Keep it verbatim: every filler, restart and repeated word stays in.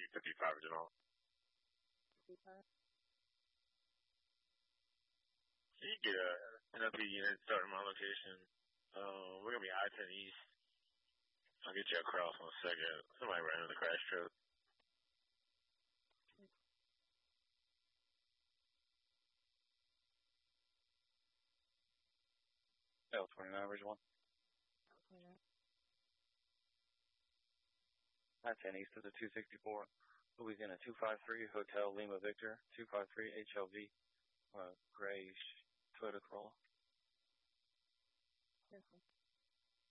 three fifty-five original. fifty-five. Can you get a N L P unit starting my location? Uh, we're gonna be I ten East. I'll get you across in a second. Somebody ran into the crash truck. L twenty-nine, Ridge one. Yeah. I ten East of the two sixty-four. Louisiana two five three, Hotel Lima Victor, two five three H L V, uh, gray Toyota Corolla. Okay.